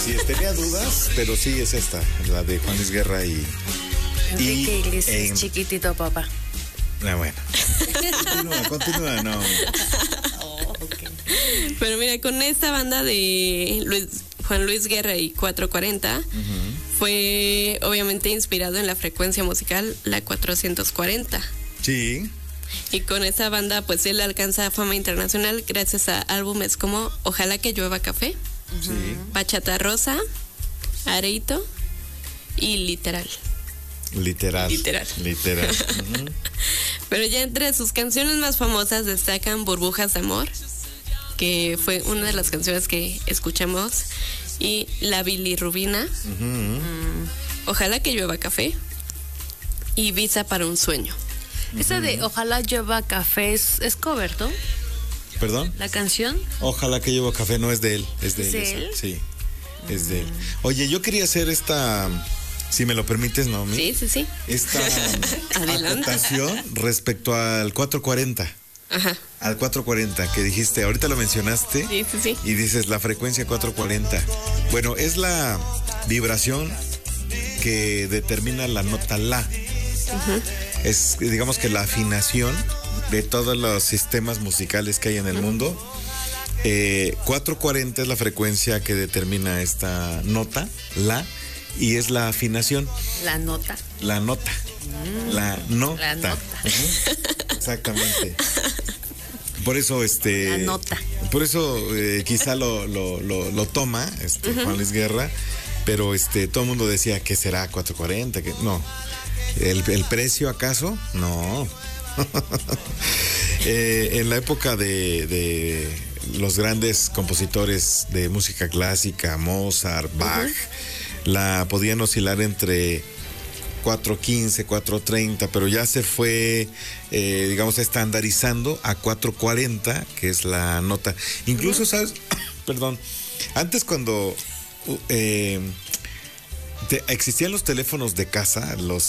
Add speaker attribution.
Speaker 1: Así es, tenía dudas, pero sí es esta, la de Juan Luis Guerra y
Speaker 2: Enrique Iglesias, chiquitito papá.
Speaker 1: Bueno. Continúa, no.
Speaker 2: Oh, okay.
Speaker 3: Pero mira, con esta banda de Juan Luis Guerra y 440, fue obviamente inspirado en la frecuencia musical, la 440.
Speaker 1: Sí.
Speaker 3: Y con esa banda, pues él alcanza fama internacional gracias a álbumes como Ojalá que llueva café,
Speaker 1: Sí.
Speaker 3: Bachata Rosa, Areito y Literal.
Speaker 1: Literal.
Speaker 3: Pero ya entre sus canciones más famosas destacan Burbujas de Amor, que fue una de las canciones que escuchamos, y La Bilirrubina, Ojalá que llueva café y Visa para un sueño.
Speaker 2: Esa de Ojalá llueva café es cover, ¿no?
Speaker 1: ¿Perdón?
Speaker 2: La canción.
Speaker 1: Ojalá que llevo café, no es de él, es de
Speaker 2: ¿Es
Speaker 1: él.
Speaker 2: de él?
Speaker 1: Sí, es de él. Oye, yo quería hacer esta, si me lo permites, Naomi.
Speaker 3: Sí.
Speaker 1: Esta
Speaker 3: Adelante.
Speaker 1: acotación respecto al 440.
Speaker 3: Ajá.
Speaker 1: Al 440 que dijiste, ahorita lo mencionaste.
Speaker 3: Sí.
Speaker 1: Y dices la frecuencia 440. Bueno, es la vibración que determina la nota la. Es, digamos que la afinación de todos los sistemas musicales que hay en el mundo. 440 es la frecuencia que determina esta nota, la, y es la afinación.
Speaker 2: La nota.
Speaker 1: La nota. La nota.
Speaker 2: La nota.
Speaker 1: Exactamente. Por eso,
Speaker 2: La nota.
Speaker 1: Por eso quizá lo toma Juan Luis Guerra, pero todo el mundo decía que será 440, que no. ¿El precio acaso? No. En la época de los grandes compositores de música clásica, Mozart, Bach, la podían oscilar entre 415, 430, pero ya se fue, digamos, estandarizando a 440, que es la nota. Incluso, ¿sabes? Perdón. Antes cuando existían los teléfonos de casa, los